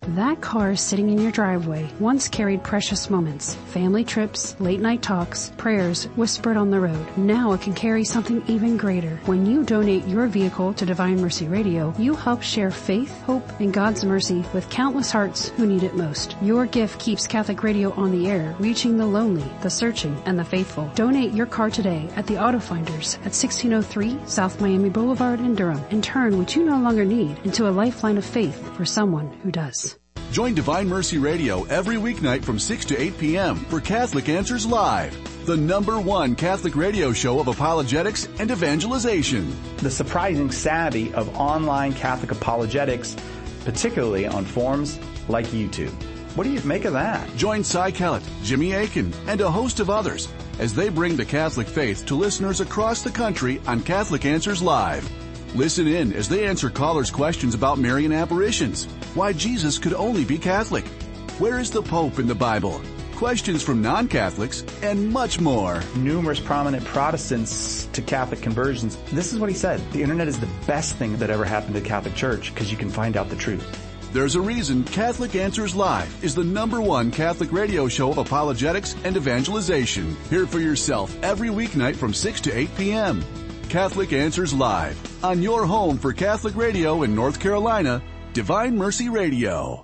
That car sitting in your driveway once carried precious moments, family trips, late night talks, prayers whispered on the road. Now it can carry something even greater. When you donate your vehicle to Divine Mercy Radio, you help share faith, hope, and God's mercy with countless hearts who need it most. Your gift keeps Catholic Radio on the air, reaching the lonely, the searching, and the faithful. Donate your car today at the Auto Finders at 1603 South Miami Boulevard in Durham, and turn what you no longer need into a lifeline of faith for someone who does. Join Divine Mercy Radio every weeknight from 6 to 8 p.m. for Catholic Answers Live, the #1 Catholic radio show of apologetics and evangelization. The surprising savvy of online Catholic apologetics, particularly on forums like YouTube. What do you make of that? Join Cy Kellett, Jimmy Akin, and a host of others as they bring the Catholic faith to listeners across the country on Catholic Answers Live. Listen in as they answer callers' questions about Marian apparitions, why Jesus could only be Catholic, where is the Pope in the Bible, questions from non-Catholics, and much more. Numerous prominent Protestants to Catholic conversions. This is what he said. The internet is the best thing that ever happened to the Catholic Church because you can find out the truth. There's a reason Catholic Answers Live is the #1 Catholic radio show of apologetics and evangelization. Hear for yourself every weeknight from 6 to 8 p.m. Catholic Answers Live, on your home for Catholic radio in North Carolina, Divine Mercy Radio.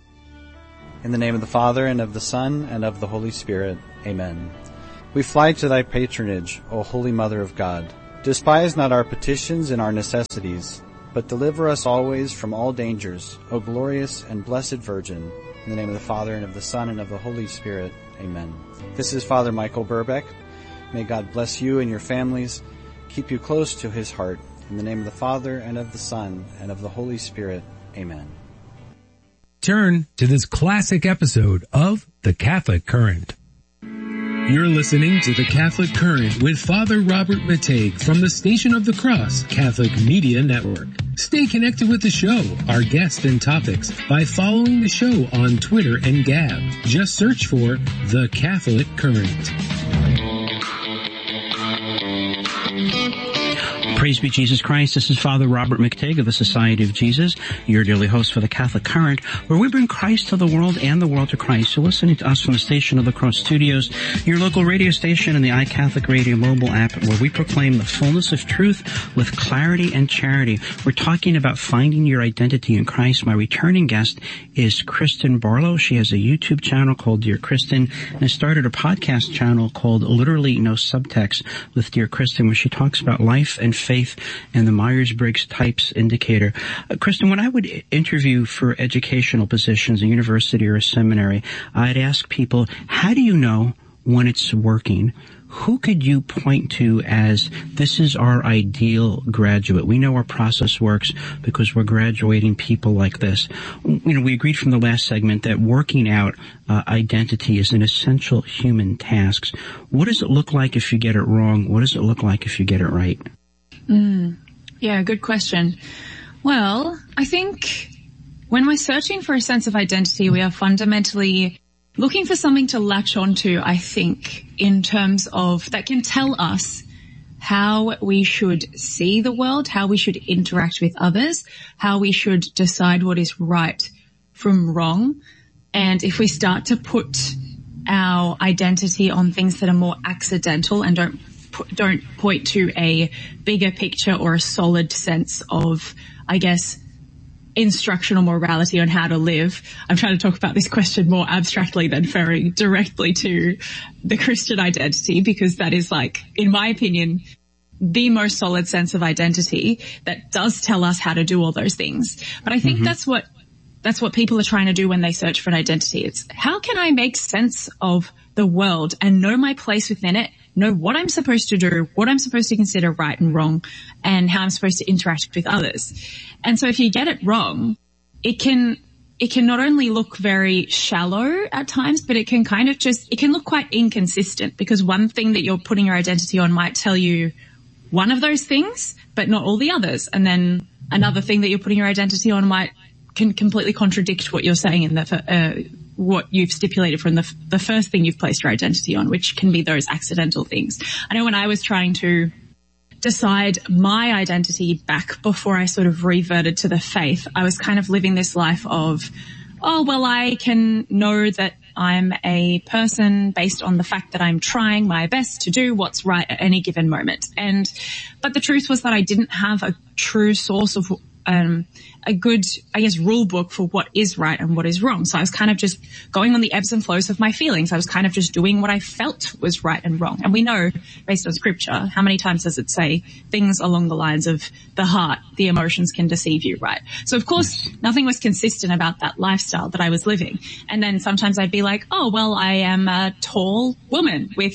In the name of the Father, and of the Son, and of the Holy Spirit. Amen. We fly to thy patronage, O Holy Mother of God. Despise not our petitions and our necessities, but deliver us always from all dangers, O glorious and blessed Virgin. In the name of the Father, and of the Son, and of the Holy Spirit. Amen. This is Father Michael Burbeck. May God bless you and your families, keep you close to his heart. In the name of the Father, and of the Son, and of the Holy Spirit. Amen. Turn to this classic episode of The Catholic Current. You're listening to The Catholic Current with Father Robert Mateiga from the Station of the Cross Catholic Media Network. Stay connected with the show, our guests and topics by following the show on Twitter and Gab. Just search for The Catholic Current. Praise be Jesus Christ. This is Father Robert Mateiga of the Society of Jesus, your dearly host for the Catholic Current, where we bring Christ to the world and the world to Christ. So listening to us from the Station of the Cross Studios, your local radio station, and the iCatholic Radio mobile app, where we proclaim the fullness of truth with clarity and charity. We're talking about finding your identity in Christ. My returning guest is Kristen Barlow. She has a YouTube channel called Dear Kristen and has started a podcast channel called Literally No Subtext with Dear Kristen, where she talks about life and faith and the Myers-Briggs Types Indicator. Kristen, when I would interview for educational positions, a university or a seminary, I'd ask people, how do you know when it's working? Who could you point to as this is our ideal graduate? We know our process works because we're graduating people like this. You know, we agreed from the last segment that working out identity is an essential human task. What does it look like if you get it wrong? What does it look like if you get it right? Yeah, good question. Well, I think when we're searching for a sense of identity, we are fundamentally looking for something to latch onto, I think, in terms of that can tell us how we should see the world, how we should interact with others, how we should decide what is right from wrong. And if we start to put our identity on things that are more accidental and don't point to a bigger picture or a solid sense of, I guess, instructional morality on how to live. I'm trying to talk about this question more abstractly than referring directly to the Christian identity, because that is, like, in my opinion, the most solid sense of identity that does tell us how to do all those things. But I think that's what people are trying to do when they search for an identity. It's how can I make sense of the world and know my place within it, know what I'm supposed to do, what I'm supposed to consider right and wrong, and how I'm supposed to interact with others. And so if you get it wrong, it can not only look very shallow at times, but it can kind of it can look quite inconsistent, because one thing that you're putting your identity on might tell you one of those things, but not all the others. And then another thing that you're putting your identity on can completely contradict what you're saying in what you've stipulated from the first thing you've placed your identity on, which can be those accidental things. I know when I was trying to decide my identity back before I sort of reverted to the faith, I was kind of living this life of, oh, well, I can know that I'm a person based on the fact that I'm trying my best to do what's right at any given moment. But the truth was that I didn't have a true source of a good, I guess, rule book for what is right and what is wrong. So I was kind of just going on the ebbs and flows of my feelings. I was kind of just doing what I felt was right and wrong. And we know, based on scripture, how many times does it say things along the lines of the heart, the emotions can deceive you, right? So of course, nothing was consistent about that lifestyle that I was living. And then sometimes I'd be like, oh, well, I am a tall woman with,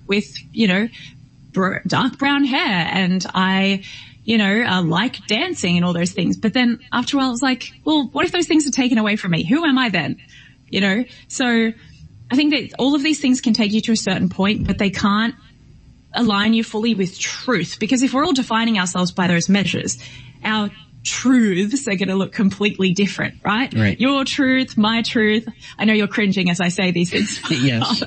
dark brown hair, and I like dancing and all those things. But then after a while, I was like, well, what if those things are taken away from me? Who am I then? So I think that all of these things can take you to a certain point, but they can't align you fully with truth. Because if we're all defining ourselves by those measures, our truths are going to look completely different, right? Right. Your truth, my truth. I know you're cringing as I say these things. Yes.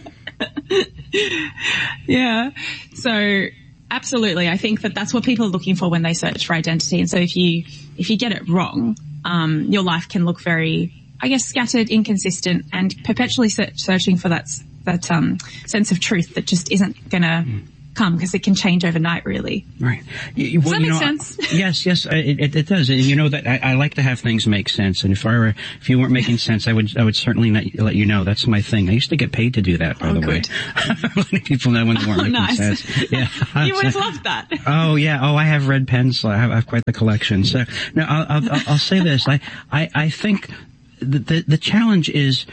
Yeah. So absolutely. I think that that's what people are looking for when they search for identity. And so if you get it wrong, your life can look very, I guess, scattered, inconsistent, and perpetually searching for that sense of truth that just isn't going to come, because it can change overnight, really. Right. Does that make sense? Yes, it does. And you know that I like to have things make sense. And if you weren't making sense, I would certainly let you know. That's my thing. I used to get paid to do that, by the way. Letting people know when they weren't making sense. Yeah. You would have loved that. Oh yeah. Oh, I have red pens. I have quite the collection. So no, I'll say this. I think the challenge is,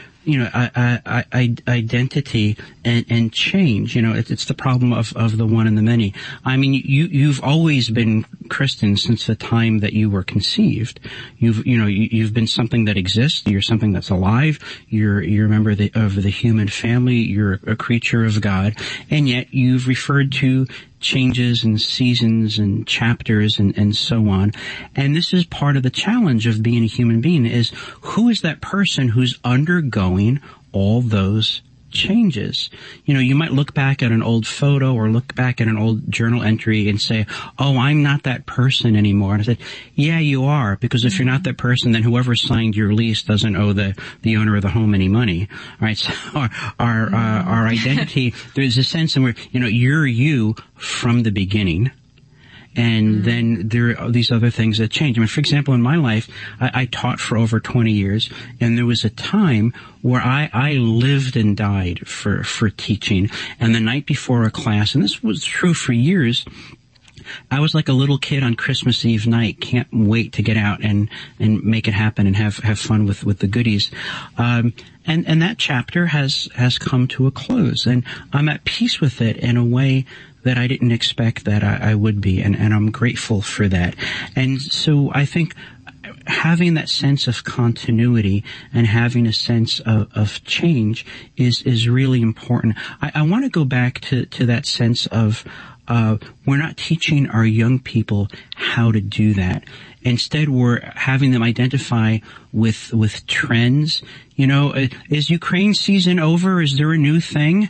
identity and change. It's the problem of the one and the many. I mean, you've always been Christian since the time that you were conceived. You've been something that exists. You're something that's alive. You're a member of the human family. You're a creature of God. And yet you've referred to changes and seasons and chapters and so on. And this is part of the challenge of being a human being, is who is that person who's undergoing all those changes? You might look back at an old photo or look back at an old journal entry and say, oh, I'm not that person anymore. And I said, yeah, you are, because if you're not that person, then whoever signed your lease doesn't owe the owner of the home any money. All right. So our identity, there's a sense in where, you're you from the beginning. And then there are these other things that change. I mean, for example, in my life, I taught for over 20 years, and there was a time where I lived and died for teaching. And the night before a class, and this was true for years, I was like a little kid on Christmas Eve night. Can't wait to get out and make it happen and have fun with the goodies. And that chapter has come to a close, and I'm at peace with it in a way that I didn't expect that I would be, and I'm grateful for that. And so I think having that sense of continuity and having a sense of change is really important. I want to go back to that sense of we're not teaching our young people how to do that. Instead, we're having them identify with trends. Is Ukraine season over? Is there a new thing?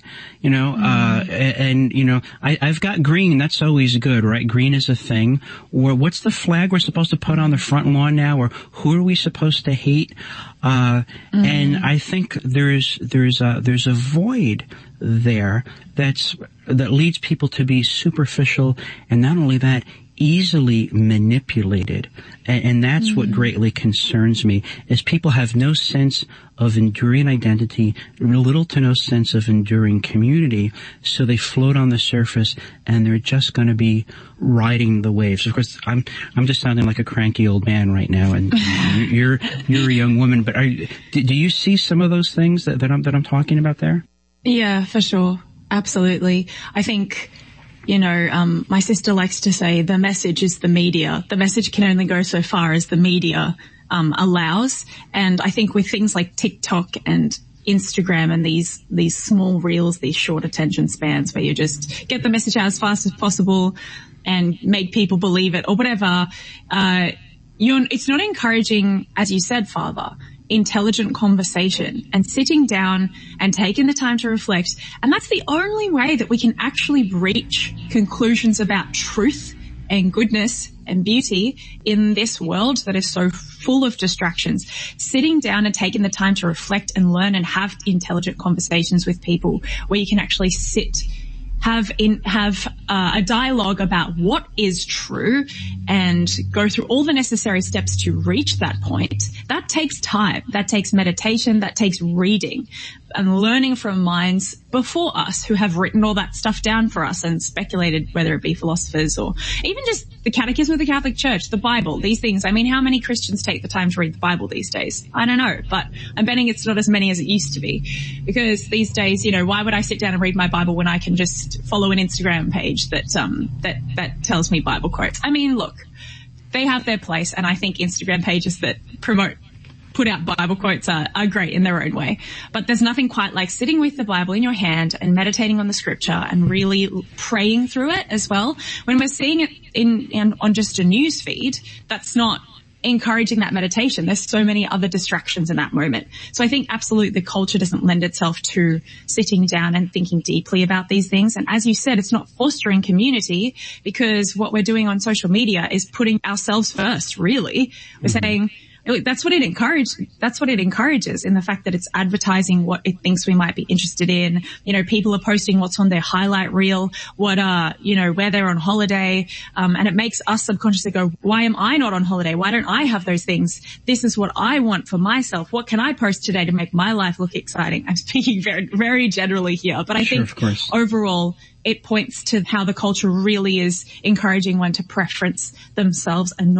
I've got green. That's always good, right? Green is a thing. Or what's the flag we're supposed to put on the front lawn now? Or who are we supposed to hate? And I think there's a void there that leads people to be superficial, and not only that, easily manipulated. And that's what greatly concerns me, is people have no sense of enduring identity, little to no sense of enduring community, so they float on the surface and they're just going to be riding the waves. Of course, I'm just sounding like a cranky old man right now, and you're a young woman, but do you see some of those things that I'm talking about there? Yeah, for sure. Absolutely. I think, my sister likes to say the message is the media. The message can only go so far as the media allows. And I think with things like TikTok and Instagram and these small reels, these short attention spans where you just get the message out as fast as possible and make people believe it or whatever, it's not encouraging, as you said, Father, intelligent conversation and sitting down and taking the time to reflect. And that's the only way that we can actually reach conclusions about truth and goodness and beauty in this world that is so full of distractions. Sitting down and taking the time to reflect and learn and have intelligent conversations with people where you can actually have a dialogue about what is true and go through all the necessary steps to reach that point. That takes time. That takes meditation. That takes reading and learning from minds before us who have written all that stuff down for us and speculated, whether it be philosophers or even just the Catechism of the Catholic Church, the Bible, these things. I mean, how many Christians take the time to read the Bible these days? I don't know, but I'm betting it's not as many as it used to be, because these days, why would I sit down and read my Bible when I can just follow an Instagram page that tells me Bible quotes? I mean, look, they have their place, and I think Instagram pages that put out Bible quotes are great in their own way. But there's nothing quite like sitting with the Bible in your hand and meditating on the scripture and really praying through it as well. When we're seeing it on just a news feed, that's not encouraging that meditation. There's so many other distractions in that moment. So I think absolutely the culture doesn't lend itself to sitting down and thinking deeply about these things. And as you said, it's not fostering community, because what we're doing on social media is putting ourselves first, really. We're saying, that's what it encourages in the fact that it's advertising what it thinks we might be interested in. People are posting what's on their highlight reel, where they're on holiday. And it makes us subconsciously go, why am I not on holiday? Why don't I have those things? This is what I want for myself. What can I post today to make my life look exciting? I'm speaking very, very generally here, but I think overall it points to how the culture really is encouraging one to preference themselves and